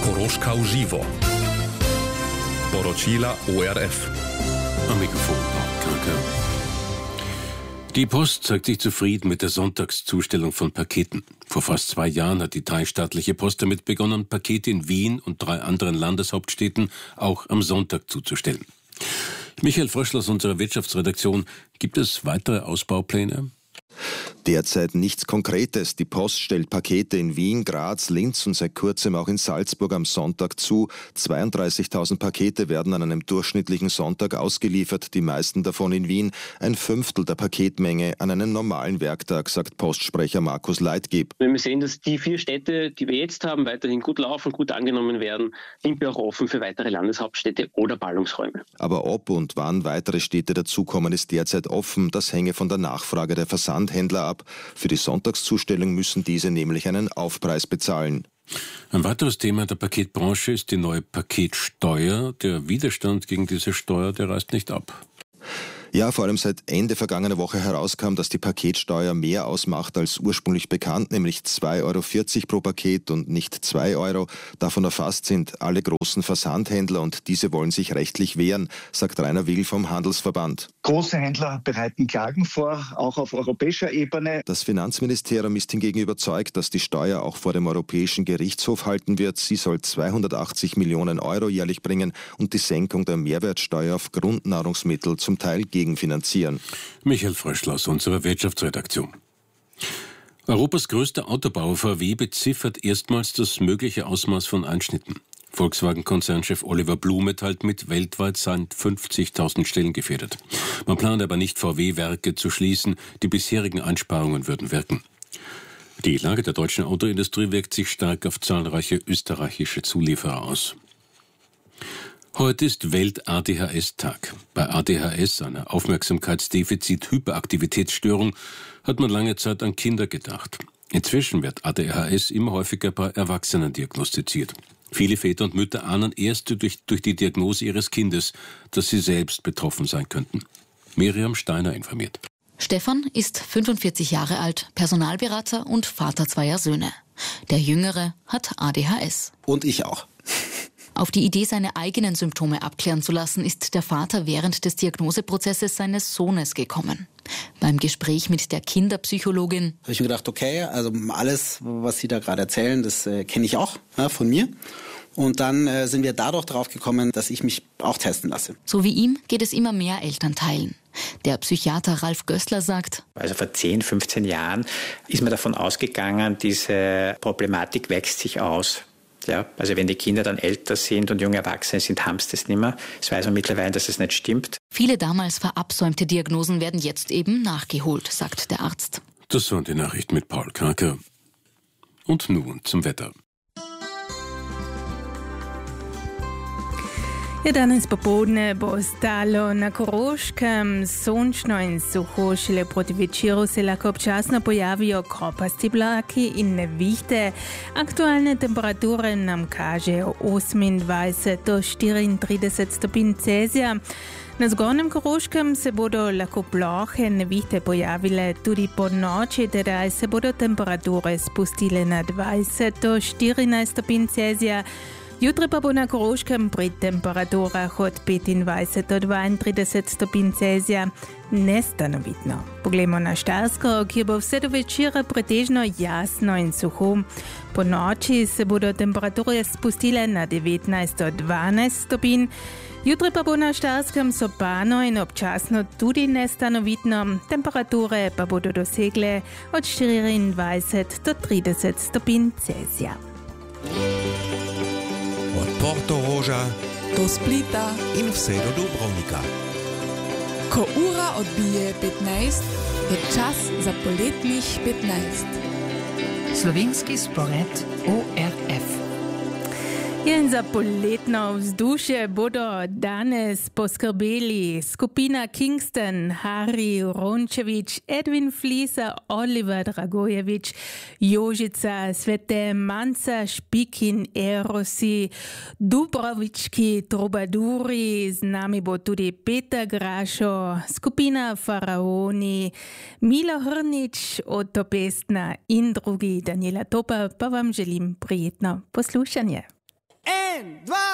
Koroška v živo. Poročila ORF. Am Mikrofon Kranke. Die Post zeigt sich zufrieden mit der Sonntagszustellung von Paketen. Vor fast 2 Jahren hat die dreistaatliche Post damit begonnen, Pakete in Wien und 3 anderen Landeshauptstädten auch am Sonntag zuzustellen. Michael Fröschl aus unserer Wirtschaftsredaktion, gibt es weitere Ausbaupläne? Derzeit nichts Konkretes. Die Post stellt Pakete in Wien, Graz, Linz und seit kurzem auch in Salzburg am Sonntag zu. 32.000 Pakete werden an einem durchschnittlichen Sonntag ausgeliefert, die meisten davon in Wien. 1/5 der Paketmenge an einem normalen Werktag, sagt Postsprecher Markus Leitgeb. Wenn wir sehen, dass die 4 Städte, die wir jetzt haben, weiterhin gut laufen, gut angenommen werden, sind wir auch offen für weitere Landeshauptstädte oder Ballungsräume. Aber ob und wann weitere Städte dazukommen, ist derzeit offen. Das hänge von der Nachfrage der Versandhändler ab. Für die Sonntagszustellung müssen diese nämlich einen Aufpreis bezahlen. Ein weiteres Thema der Paketbranche ist die neue Paketsteuer. Der Widerstand gegen diese Steuer, der reißt nicht ab. Ja, vor allem seit Ende vergangener Woche herauskam, dass die Paketsteuer mehr ausmacht als ursprünglich bekannt, nämlich 2,40 € pro Paket und nicht 2 €. Davon erfasst sind alle großen Versandhändler und diese wollen sich rechtlich wehren, sagt Rainer Will vom Handelsverband. Große Händler bereiten Klagen vor, auch auf europäischer Ebene. Das Finanzministerium ist hingegen überzeugt, dass die Steuer auch vor dem Europäischen Gerichtshof halten wird. Sie soll 280 Millionen € jährlich bringen und die Senkung der Mehrwertsteuer auf Grundnahrungsmittel zum Teil gegenfinanzieren. Michael Fröschl aus unserer Wirtschaftsredaktion. Europas größter Autobauer VW beziffert erstmals das mögliche Ausmaß von Einschnitten. Volkswagen-Konzernchef Oliver Blume teilt mit, weltweit seien 50.000 Stellen gefährdet. Man plant aber nicht, VW-Werke zu schließen. Die bisherigen Einsparungen würden wirken. Die Lage der deutschen Autoindustrie wirkt sich stark auf zahlreiche österreichische Zulieferer aus. Heute ist Welt-ADHS-Tag. Bei ADHS, einer Aufmerksamkeitsdefizit-Hyperaktivitätsstörung, hat man lange Zeit an Kinder gedacht. Inzwischen wird ADHS immer häufiger bei Erwachsenen diagnostiziert. Viele Väter und Mütter ahnen erst durch die Diagnose ihres Kindes, dass sie selbst betroffen sein könnten. Miriam Steiner informiert. Stefan ist 45 Jahre alt, Personalberater und Vater 2 Söhne. Der Jüngere hat ADHS. Und ich auch. Auf die Idee, seine eigenen Symptome abklären zu lassen, ist der Vater während des Diagnoseprozesses seines Sohnes gekommen. Beim Gespräch mit der Kinderpsychologin habe ich mir gedacht, okay, also alles, was Sie da gerade erzählen, das kenne ich auch von mir. Und dann sind wir dadurch drauf gekommen, dass ich mich auch testen lasse. So wie ihm geht es immer mehr Elternteilen. Der Psychiater Ralf Gößler sagt: Also vor 10, 15 Jahren ist man davon ausgegangen, diese Problematik wächst sich aus. Ja, also wenn die Kinder dann älter sind und junge Erwachsene sind, haben sie das nicht mehr. Das weiß man mittlerweile, dass es nicht stimmt. Viele damals verabsäumte Diagnosen werden jetzt eben nachgeholt, sagt der Arzt. Das waren die Nachrichten mit Paul Kranke. Und nun zum Wetter. Ja, danes popoldne bo ostalo na Koroškem sončno in suho, šele proti večeru se lahko občasno pojavijo kopasti oblaki in nevihte. Aktualne temperature nam kažejo 28 do 34 stopinj Celzija. Na zgornjem Koroškem se bodo lahko plohe nevihte pojavile tudi po noči, tedaj se bodo temperature spustile na 20 do 14 stopinj Celzija. Jutri pa bo na Koroškem pri temperaturah od 25 do 32 stopinj Celzija nestanovitno. Poglejmo na Štajersko, kjer bo vse do večera pretežno jasno in suho. Po noči se bodo temperature spustile na 19 do 12 stopinj. Jutri pa bo na Štajerskem sopano in občasno tudi nestanovitno. Temperature pa bodo dosegle od 24 do 30 stopinj Celzija. Od Portoroža do Splita in vse do Dubrovnika. Ko ura odbije 15, je čas za poletnih 15. Slovenski spored ORF. In za poletno vzdušje bodo danes poskrbeli skupina Kingston, Hari Rončević, Edwin Flisa, Oliver Dragojević, Jožica, Svete Manca, Špikin, Erosi, Dubrovički trubaduri, z nami bo tudi Peter Grašo, skupina Faraoni, Milo Hrnić, Otto Pestna in drugi. Daniela Topa pa vam želim prijetno poslušanje. 1, 2,